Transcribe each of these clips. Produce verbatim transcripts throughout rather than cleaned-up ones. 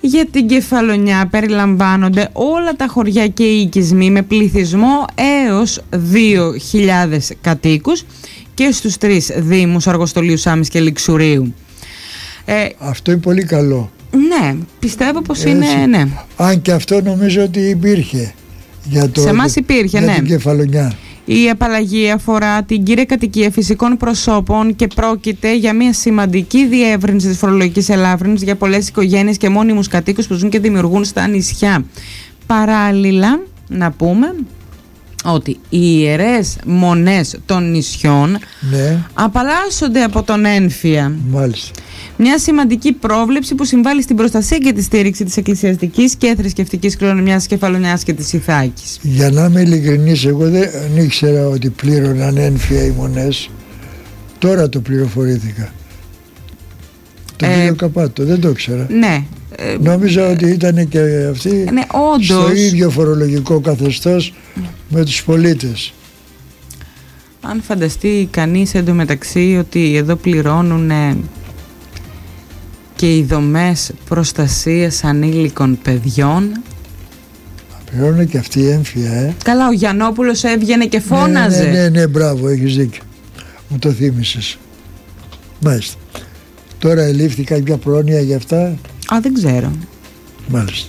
Για την Κεφαλονιά περιλαμβάνονται όλα τα χωριά και οι οικισμοί με πληθυσμό έως δύο χιλιάδες κατοίκους και στους τρεις δήμους Αργοστολίου, Σάμης και Λιξουρίου. Ε, αυτό είναι πολύ καλό. Ναι, πιστεύω πως Έτσι. είναι, ναι. Αν και αυτό νομίζω ότι υπήρχε για το, σε εμάς υπήρχε, για ναι. την Κεφαλονιά. Η απαλλαγή αφορά την κύρια κατοικία φυσικών προσώπων και πρόκειται για μια σημαντική διεύρυνση της φορολογικής ελάφρυνσης για πολλές οικογένειες και μόνιμους κατοίκους που ζουν και δημιουργούν στα νησιά. Παράλληλα, να πούμε ότι οι ιερές μονές των νησιών ναι. απαλλάσσονται από τον ένφια. Μάλιστα. Μια σημαντική πρόβλεψη που συμβάλλει στην προστασία και τη στήριξη της εκκλησιαστικής και θρησκευτικής κληρονομιάς της Κεφαλονιάς και της Ιθάκης. Για να είμαι ειλικρινής, εγώ δεν ήξερα ότι πλήρωναν ένφια οι μονές. Τώρα το πληροφορήθηκα. Τον ε, κύριο Καπάτο, δεν το ήξερα. Ναι. Νόμιζα ότι ήταν και αυτοί ναι, όντως, στο ίδιο φορολογικό καθεστώς με τους πολίτες. Αν φανταστεί κανείς εντωμεταξύ ότι εδώ πληρώνουν και οι δομές προστασίας ανήλικων παιδιών. Πληρώνουν και αυτή η έμφυα, ε. Καλά, ο Γιαννόπουλος έβγαινε και φώναζε. Ναι, ναι, ναι, ναι, μπράβο, έχεις δίκιο. Μου το θύμισες. Μάλιστα. Τώρα ελήφθη κάποια πρόνοια για αυτά. Α, δεν ξέρω. Μάλιστα.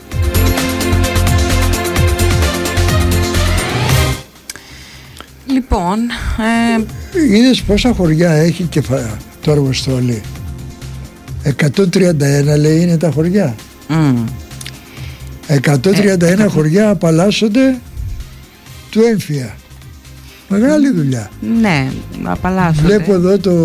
Λοιπόν, ε... είδες πόσα χωριά έχει και το Αργοστόλι? εκατόν τριάντα ένα λέει είναι τα χωριά. Mm. εκατόν τριάντα ένα ε, χωριά απαλλάσσονται του έμφυα. Μεγάλη δουλειά. Ναι, απαλλάσσονται. Βλέπω εδώ το,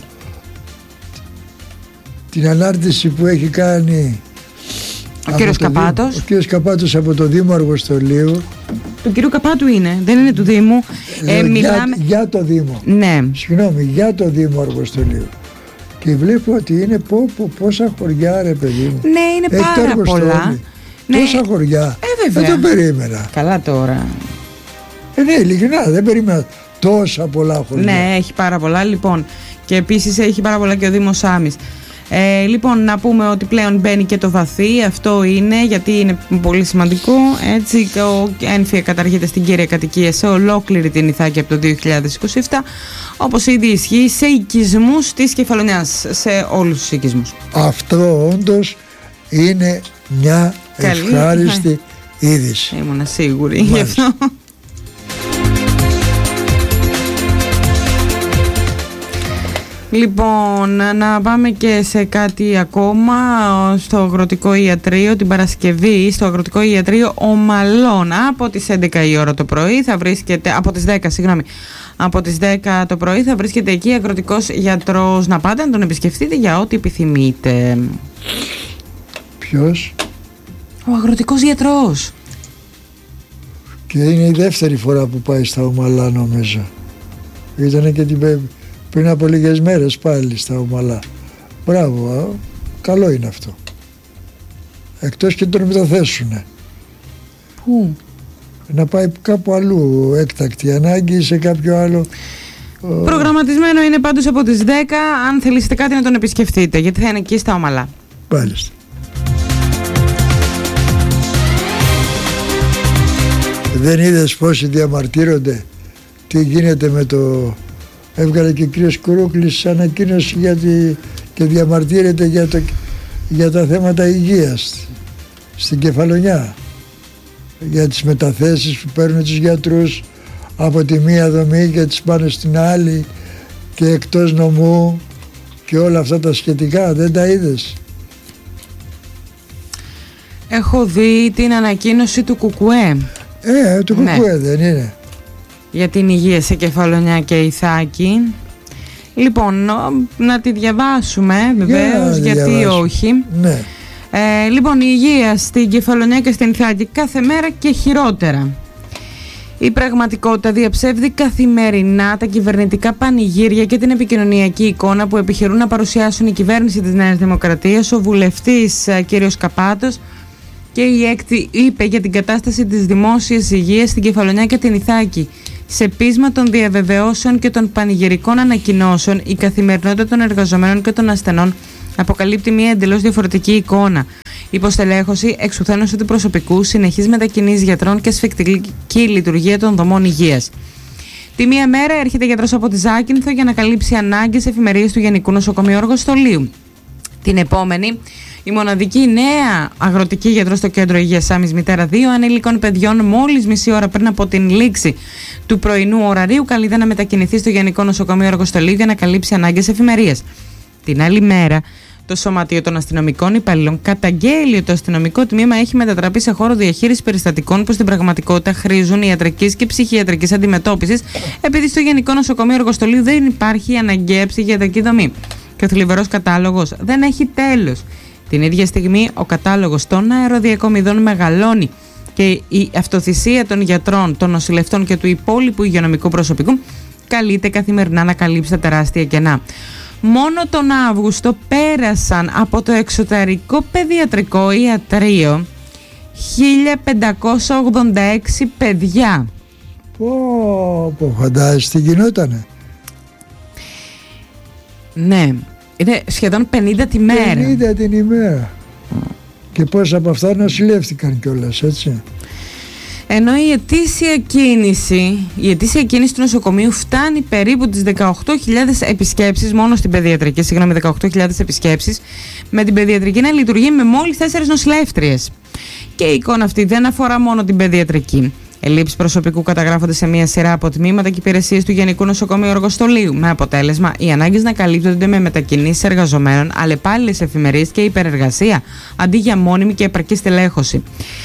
την ανάρτηση που έχει κάνει ο κύριος Καπάτος. Δήμο, ο κύριος Καπάτος από το Δήμο Αργοστολίου. Του κύριου Καπάτου είναι, δεν είναι του Δήμου. Ε, ε, μιλάμε... για, για το Δήμο. Ναι. Συγγνώμη, για το Δήμο Αργοστολίου. Και βλέπω ότι είναι πω, πω, πόσα χωριά, ρε παιδί μου. Ναι, είναι έχει πάρα πολλά. Τόσα ναι. χωριά. Ε, δεν το περίμενα. Καλά τώρα. Ε, ναι, ειλικρινά, δεν περίμενα τόσα πολλά χωριά. Ναι, έχει πάρα πολλά. Λοιπόν, και επίσης έχει πάρα πολλά και ο Δήμος Σάμης. Ε, λοιπόν, να πούμε ότι πλέον μπαίνει και το βαθύ. Αυτό είναι γιατί είναι πολύ σημαντικό. Έτσι, ο ένφια καταργείται στην κύρια κατοικία σε ολόκληρη την Ιθάκη από το δύο χιλιάδες είκοσι επτά, όπως ήδη ισχύει σε οικισμούς της Κεφαλονιάς, σε όλους τους οικισμούς. Αυτό όντως είναι μια καλή, ευχάριστη ναι. είδηση. Ήμουνα σίγουρη γι' αυτό. Λοιπόν, να πάμε και σε κάτι ακόμα. Στο Αγροτικό Ιατρείο την Παρασκευή, στο Αγροτικό Ιατρείο Ομαλών από τις έντεκα η ώρα το πρωί θα βρίσκεται, από τις δέκα συγγνώμη, από τις δέκα το πρωί θα βρίσκεται εκεί αγροτικός γιατρός. Να πάτε να τον επισκεφτείτε για ό,τι επιθυμείτε. Ποιος? Ο αγροτικός γιατρός. Και είναι η δεύτερη φορά που πάει στα Ομαλά νομίζω. Ήτανε και την πριν από λίγες μέρες πάλι στα Ομαλά. Μπράβο, α, καλό είναι αυτό. Εκτός και τον μεταθέσουνε. Πού? Να πάει κάπου αλλού έκτακτη ανάγκη σε κάποιο άλλο. Προγραμματισμένο είναι πάντως από τις δέκα. Αν θελήσετε κάτι να τον επισκεφτείτε, γιατί θα είναι εκεί στα Ομαλά. Μάλιστα. Δεν είδες πόσοι διαμαρτύρονται? Τι γίνεται με το... Έβγαλε και ο κύριος Κουρούκλης ανακοίνωση γιατί και διαμαρτύρεται για, το, για τα θέματα υγείας στην Κεφαλονιά. Για τις μεταθέσεις που παίρνουν τους γιατρούς από τη μία δομή και τις πάνε στην άλλη και εκτός νομού και όλα αυτά τα σχετικά. Δεν τα είδες? Έχω δει την ανακοίνωση του Κουκουέ. Ε, του Κουκουέ ναι. Δεν είναι? Για την υγεία σε Κεφαλονιά και Ιθάκη. Λοιπόν, να τη διαβάσουμε βεβαίως, γιατί διαβάσουμε. Όχι. Ναι. Ε, λοιπόν, η υγεία στην Κεφαλονιά και στην Ιθάκη κάθε μέρα και χειρότερα. Η πραγματικότητα διαψεύδει καθημερινά τα κυβερνητικά πανηγύρια και την επικοινωνιακή εικόνα που επιχειρούν να παρουσιάσουν η κυβέρνηση της Νέας Δημοκρατίας. Ο βουλευτής κ. Καπάτος και η έκτη είπε για την κατάσταση της δημόσιας υγείας στην Κεφαλονιά και την Ιθάκη. Σε πείσμα των διαβεβαιώσεων και των πανηγυρικών ανακοινώσεων, η καθημερινότητα των εργαζομένων και των ασθενών αποκαλύπτει μια εντελώς διαφορετική εικόνα. υποστελέχωση, εξουθένωση του προσωπικού, συνεχής μετακινήσεις γιατρών και ασφυκτική λειτουργία των δομών υγείας. Τη μία μέρα έρχεται γιατρός από τη Ζάκυνθο για να καλύψει ανάγκες εφημερίες του Γενικού Νοσοκομείου Αργοστολίου. Την επόμενη, η μοναδική νέα αγροτική γιατρός στο κέντρο υγείας Σάμης μητέρα δύο ανήλικων παιδιών, μόλις μισή ώρα πριν από την λήξη του πρωινού ωραρίου, καλείται να μετακινηθεί στο Γενικό Νοσοκομείο Αργοστολίου για να καλύψει ανάγκες εφημερίας. Την άλλη μέρα, το Σωματείο των Αστυνομικών Υπαλλήλων καταγγέλει ότι το αστυνομικό τμήμα έχει μετατραπεί σε χώρο διαχείρισης περιστατικών που στην πραγματικότητα χρήζουν ιατρικής και ψυχιατρικής αντιμετώπισης, επειδή στο Γενικό Νοσοκομείο Αργοστολίου δεν υπάρχει αναγκαία ψυχιατρική δομή. Και ο θλιβερός κατάλογος δεν έχει τέλος. Την ίδια στιγμή, ο κατάλογος των αεροδιακομιδών μεγαλώνει και η αυτοθυσία των γιατρών, των νοσηλευτών και του υπόλοιπου υγειονομικού προσωπικού καλείται καθημερινά να καλύψει τα τεράστια κενά. Μόνο τον Αύγουστο πέρασαν από το εξωτερικό παιδιατρικό ιατρείο χίλια πεντακόσια ογδόντα έξι παιδιά. Πω, πω, φαντάζεσαι τι γινότανε. Ναι, είναι σχεδόν πενήντα τη μέρα. πενήντα την ημέρα. Mm. Και πώς από αυτά νοσηλεύτηκαν κιόλας, έτσι. Ενώ η ετήσια κίνηση, η ετήσια κίνηση του νοσοκομείου φτάνει περίπου τις δεκαοκτώ χιλιάδες επισκέψεις μόνο στην παιδιατρική, συγγνώμη, δεκαοκτώ χιλιάδες επισκέψεις, με την παιδιατρική να λειτουργεί με μόλις τέσσερις νοσηλεύτριες. Και η εικόνα αυτή δεν αφορά μόνο την παιδιατρική. Ελλείψεις προσωπικού καταγράφονται σε μια σειρά από τμήματα και υπηρεσίες του Γενικού Νοσοκομείου Αργοστολίου, με αποτέλεσμα οι ανάγκες να καλύπτονται με μετακινήσεις εργαζομένων, αλλεπάλληλες εφημερίες και υπερεργασία, αντί για μόνιμη και επαρκή στελέχωση.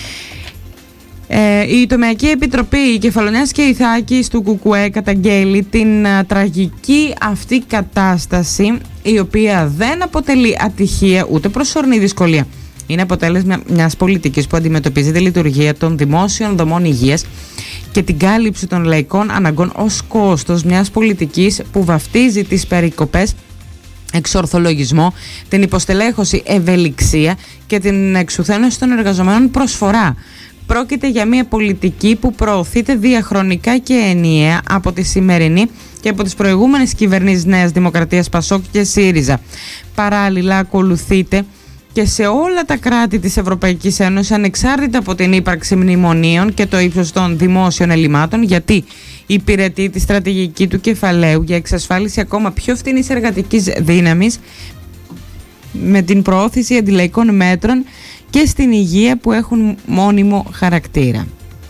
Ε, η Τομεακή Επιτροπή, η Κεφαλονιάς και η Ιθάκης του Κουκουέ καταγγέλει την α, τραγική αυτή κατάσταση, η οποία δεν αποτελεί ατυχία ούτε προσωρινή δυσκολία. Είναι αποτέλεσμα μιας πολιτικής που αντιμετωπίζει τη λειτουργία των δημόσιων δομών υγείας και την κάλυψη των λαϊκών αναγκών ως κόστος μιας πολιτικής που βαφτίζει τις περικοπές εξορθολογισμό, την υποστελέχωση ευελιξία και την εξουθένωση των εργαζομένων προσφορά. Πρόκειται για μια πολιτική που προωθείται διαχρονικά και ενιαία από τη σημερινή και από τις προηγούμενες κυβερνήσεις Νέας Δημοκρατίας, Πασόκ και ΣΥΡΙΖΑ. Παράλληλα ακολουθείται και σε όλα τα κράτη της Ευρωπαϊκής Ένωσης, ανεξάρτητα από την ύπαρξη μνημονίων και το ύψος των δημόσιων ελλημάτων, γιατί υπηρετεί τη στρατηγική του κεφαλαίου για εξασφάλιση ακόμα πιο φθηνής εργατικής δύναμης με την προώθηση αντιλαϊκών μέτρων και στην υγεία που έχουν μόνιμο χαρακτήρα.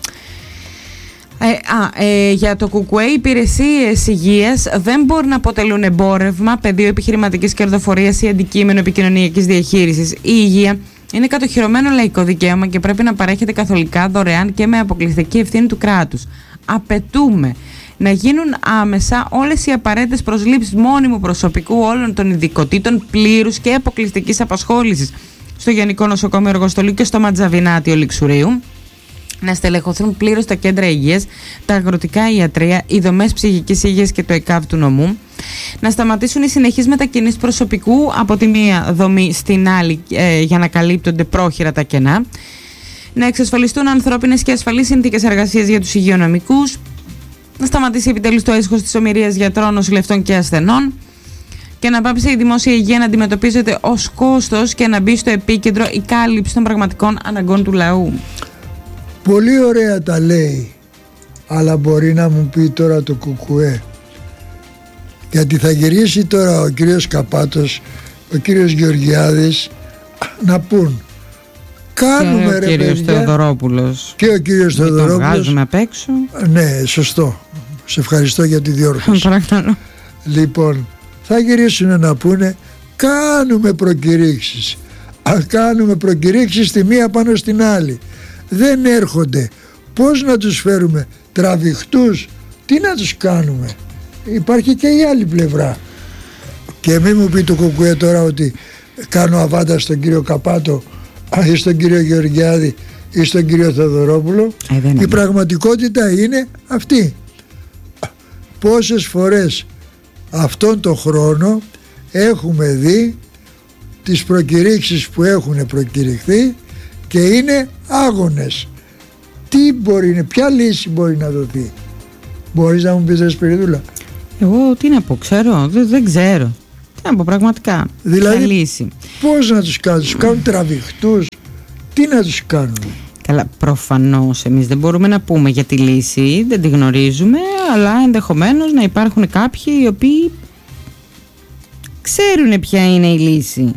Ε, α, ε, για το ΚΚΕ, οι υπηρεσίες υγείας δεν μπορούν να αποτελούν εμπόρευμα, πεδίο επιχειρηματικής κερδοφορίας ή αντικείμενο επικοινωνιακής διαχείρισης. Η υγεία είναι κατοχυρωμένο λαϊκό δικαίωμα και πρέπει να παρέχεται καθολικά, δωρεάν και με αποκλειστική ευθύνη του κράτους. Απαιτούμε να γίνουν άμεσα όλες οι απαραίτητες προσλήψεις μόνιμου προσωπικού όλων των ειδικοτήτων πλήρους και αποκλειστικής απασχόλησης στο Γενικό Νοσοκομείο Αργοστολίου και στο Ματζαβινάτιο Λιξουρίου, να στελεχωθούν πλήρως τα κέντρα υγείας, τα αγροτικά ιατρεία, οι δομές ψυχικής υγείας και το ΕΚΑΒ του νομού, να σταματήσουν οι συνεχείς μετακινήσεις προσωπικού από τη μία δομή στην άλλη ε, για να καλύπτονται πρόχειρα τα κενά, να εξασφαλιστούν ανθρώπινες και ασφαλείς συνθήκες εργασίας για τους υγειονομικούς, να σταματήσει επιτέλους το έσχος της ομηρίας γιατρών, νοσηλευτών και ασθενών και να πάψει η δημόσια υγεία να αντιμετωπίζεται ως κόστος και να μπει στο επίκεντρο η κάλυψη των πραγματικών αναγκών του λαού. Πολύ ωραία τα λέει, αλλά μπορεί να μου πει τώρα το ΚΚΕ, γιατί θα γυρίσει τώρα ο κύριος Καπάτος, ο κύριος Γεωργιάδης να πούν κάνουμε και ρε ο κύριος παιδιά, Θεοδωρόπουλος και ο κύριος Μην Θεοδωρόπουλος τον βγάζουμε απ' έξω. Ναι, σωστό, σε ευχαριστώ για τη διόρθωση. Παρακαλώ. Λοιπόν, θα γυρίσουν να πούνε κάνουμε προκηρύξεις, αν κάνουμε προκηρύξεις τη μία πάνω στην άλλη, δεν έρχονται, πώς να τους φέρουμε, τραβηχτούς, τι να τους κάνουμε. Υπάρχει και η άλλη πλευρά. Και μην μου πει το ΚΚΕ τώρα ότι κάνω αβάντα στον κύριο Καπάτο ή στον κύριο Γεωργιάδη ή στον κύριο Θεοδωρόπουλο. ε, η πραγματικότητα είναι αυτή. Πόσες φορές αυτόν τον χρόνο έχουμε δει τις προκηρύξεις που έχουν προκηρυχθεί και είναι άγονες. Τι μπορεί, ποια λύση μπορεί να δοθεί? Μπορείς να μου πεις, Εσπεριδούλα? Εγώ τι να πω, ξέρω, δεν, δεν ξέρω. Τι να πω πραγματικά, δηλαδή, λύση. Πώς να τους κάνουν, τους κάνουν τραβηχτούς, Τι να τους κάνουν? Καλά, προφανώς εμείς δεν μπορούμε να πούμε για τη λύση, δεν τη γνωρίζουμε, αλλά ενδεχομένως να υπάρχουν κάποιοι οι οποίοι ξέρουν ποια είναι η λύση.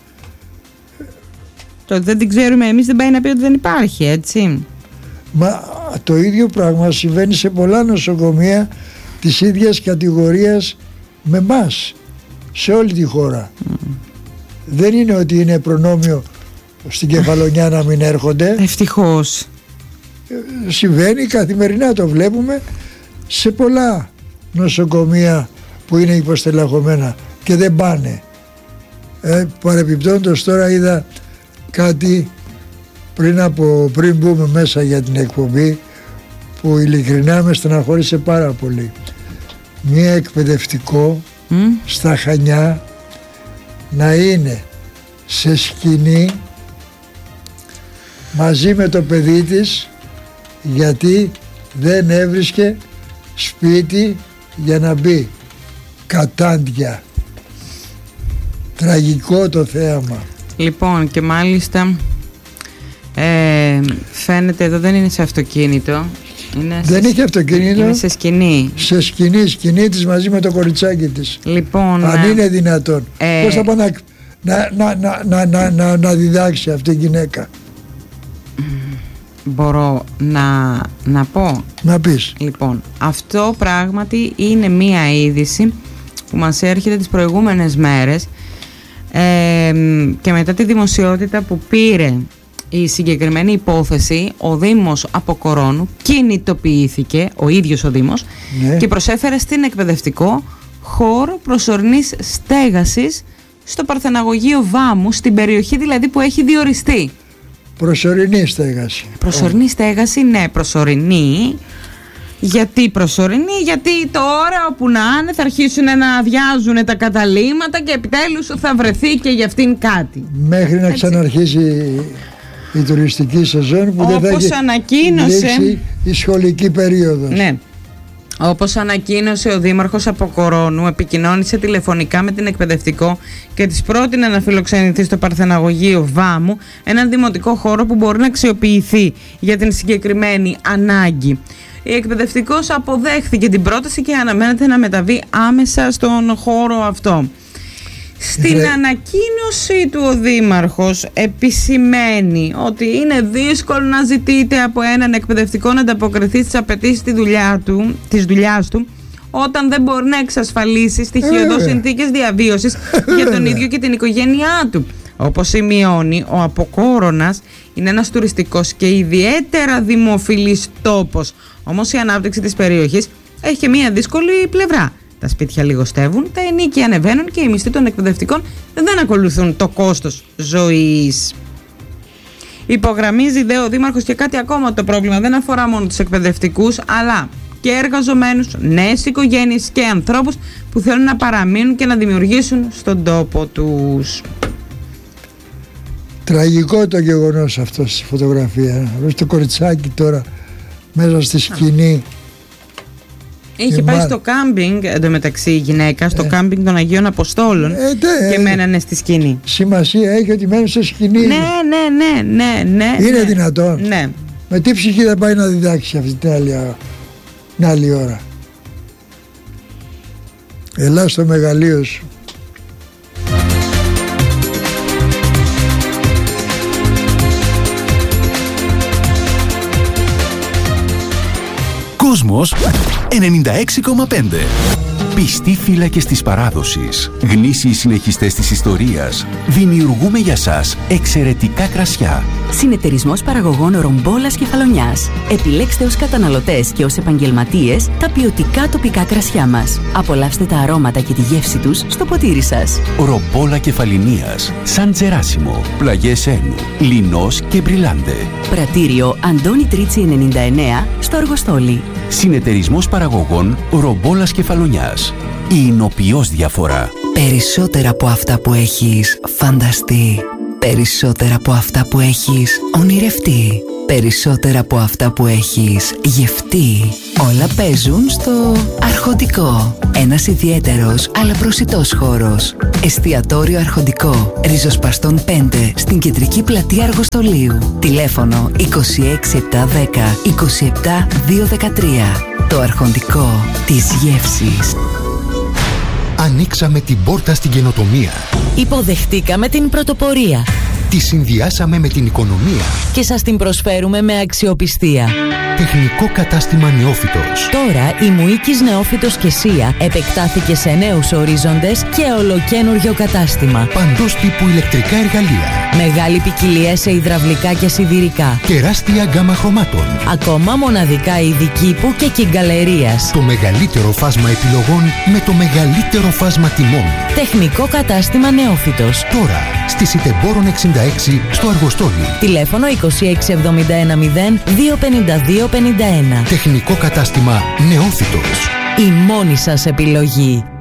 Το ότι δεν την ξέρουμε εμείς δεν πάει να πει ότι δεν υπάρχει, έτσι. Μα το ίδιο πράγμα συμβαίνει σε πολλά νοσοκομεία της ίδιας κατηγορίας με μας, σε όλη τη χώρα. Mm. Δεν είναι ότι είναι προνόμιο στην Κεφαλονιά να μην έρχονται. Ευτυχώς. Συμβαίνει, καθημερινά το βλέπουμε σε πολλά νοσοκομεία που είναι υποστελεχωμένα και δεν πάνε. Ε, παρεπιπτόντως τώρα είδα κάτι πριν, από, πριν μπούμε μέσα για την εκπομπή που ειλικρινά με στεναχώρησε πάρα πολύ. Μία εκπαιδευτικό mm. στα Χανιά να είναι σε σκηνή μαζί με το παιδί της γιατί δεν έβρισκε σπίτι για να μπει. Κατάντια. Τραγικό το θέαμα. Λοιπόν, και μάλιστα ε, φαίνεται εδώ δεν είναι σε αυτοκίνητο. Είναι δεν σε, είχε αυτοκίνητο. Είναι σε σκηνή. Σε σκηνή, σκηνή της μαζί με το κοριτσάκι της. Λοιπόν, αν είναι δυνατόν. ε, Πώς θα πάει να, να, να, να, να, να, να διδάξει αυτή η γυναίκα? Μπορώ να, να πω. Να πεις. Λοιπόν, αυτό πράγματι είναι μία είδηση που μας έρχεται τις προηγούμενες μέρες ε, και μετά τη δημοσιότητα που πήρε η συγκεκριμένη υπόθεση, ο Δήμος Αποκορώνου κινητοποιήθηκε, ο ίδιος ο Δήμος, ναι, και προσέφερε στην εκπαιδευτικό χώρο προσωρινής στέγασης στο Παρθεναγωγείο Βάμου, στην περιοχή δηλαδή που έχει διοριστεί. Προσωρινή στέγαση. Προσωρινή στέγαση, ναι, προσωρινή. Γιατί προσωρινή? Γιατί τώρα όπου να είναι θα αρχίσουν να αδειάζουν τα καταλύματα και επιτέλους θα βρεθεί και για αυτήν κάτι. Μέχρι να Έτσι. ξαναρχίσει η τουριστική σεζόν που όπως δεν θα έχει ανακοίνωσε η σχολική περίοδος. Ναι. Όπως ανακοίνωσε ο Δήμαρχος Αποκορώνου, επικοινώνησε τηλεφωνικά με την εκπαιδευτικό και της πρότεινε να φιλοξενηθεί στο Παρθεναγωγείο Βάμου, έναν δημοτικό χώρο που μπορεί να αξιοποιηθεί για την συγκεκριμένη ανάγκη. Η εκπαιδευτικός αποδέχθηκε την πρόταση και αναμένεται να μεταβεί άμεσα στον χώρο αυτό. Στην Ρε... ανακοίνωση του ο Δήμαρχος επισημαίνει ότι είναι δύσκολο να ζητείτε από έναν εκπαιδευτικό να ανταποκριθεί στις απαιτήσεις της δουλειά του, της δουλειάς του όταν δεν μπορεί να εξασφαλίσει στοιχειωδώς συνθήκες διαβίωσης για τον ίδιο και την οικογένειά του. Όπως σημειώνει, ο Αποκόρωνας είναι ένας τουριστικός και ιδιαίτερα δημοφιλής τόπος. Όμως η ανάπτυξη της περιοχής έχει και μία δύσκολη πλευρά. Τα σπίτια λιγοστεύουν, τα ενοίκια ανεβαίνουν και οι μισθοί των εκπαιδευτικών δεν ακολουθούν το κόστος ζωής. Υπογραμμίζει δε ο Δήμαρχος και κάτι ακόμα: το πρόβλημα δεν αφορά μόνο τους εκπαιδευτικούς, αλλά και εργαζομένους, νέες οικογένειες και ανθρώπους που θέλουν να παραμείνουν και να δημιουργήσουν στον τόπο τους. Τραγικό το γεγονός αυτό στη φωτογραφία. Βλέπεις το κοριτσάκι τώρα μέσα στη σκηνή. Είχε πάει στο κάμπινγκ εντωμεταξύ η γυναίκα, στο ε. κάμπινγκ των Αγίων Αποστόλων, ε, δε, και μένανε στη σκηνή. Σημασία έχει ότι μένουν στη σκηνή. Ναι, ναι, ναι, ναι, ναι. Είναι ναι. δυνατόν? Ναι. Με τι ψυχή θα πάει να διδάξει αυτή την άλλη, την άλλη ώρα? Ελά στο μεγαλείο σου. Κόσμος ενενήντα έξι κόμμα πέντε. Πιστοί φύλακες της παράδοσης, γνήσιοι συνεχιστές της ιστορίας, δημιουργούμε για σας εξαιρετικά κρασιά. Συνεταιρισμός παραγωγών Ρομπόλας Κεφαλονιάς. Επιλέξτε ως καταναλωτές και ως επαγγελματίες τα ποιοτικά τοπικά κρασιά μας. Απολαύστε τα αρώματα και τη γεύση τους στο ποτήρι σας. Ρομπόλα Κεφαλινίας, Σαν Τζεράσιμο, Πλαγιές Ένου, Λινός και Μπριλάντε. Πρατήριο Αντώνη Τρίτσι ενενήντα εννέα στο Αργοστόλι. Συνεταιρισμός παραγωγών Ρομπόλας Κεφαλονιάς. Η εινοποιώς διαφορά. Περισσότερα από αυτά που έχεις φανταστεί. Περισσότερα από αυτά που έχεις ονειρευτεί. Περισσότερα από αυτά που έχεις γευτεί. Όλα παίζουν στο Αρχοντικό. Ένας ιδιαίτερος αλλά προσιτός χώρος. Εστιατόριο Αρχοντικό. Ριζοσπαστών πέντε στην κεντρική πλατεία Αργοστολίου. Τηλέφωνο είκοσι έξι επτακόσια δέκα είκοσι επτά διακόσια δεκατρία. Το Αρχοντικό της γεύσης. Ανοίξαμε την πόρτα στην καινοτομία. Υποδεχτήκαμε την πρωτοπορία. Τη συνδυάσαμε με την οικονομία. Και σας την προσφέρουμε με αξιοπιστία. Τεχνικό κατάστημα Νεόφυτος. Τώρα η Μουίκης Νεόφυτος και Σία επεκτάθηκε σε νέους ορίζοντες και ολοκένουργιο κατάστημα. Παντός τύπου ηλεκτρικά εργαλεία. Μεγάλη ποικιλία σε υδραυλικά και σιδηρικά. Τεράστια γκάμα χρωμάτων. Ακόμα μοναδικά είδη κήπου και κυγκαλερίας. Το μεγαλύτερο φάσμα επιλογών με το μεγαλύτερο φάσμα τιμών. Τεχνικό κατάστημα Νεόφυτος. Τώρα στη Σιτεμπόρων εξήντα έξι στο Αργοστόλι. Τηλέφωνο είκοσι έξι εβδομήντα ένα μηδέν δύο πενήντα δύο πενήντα ένα. Τεχνικό κατάστημα Νεόφυτος. Η μόνη σας επιλογή.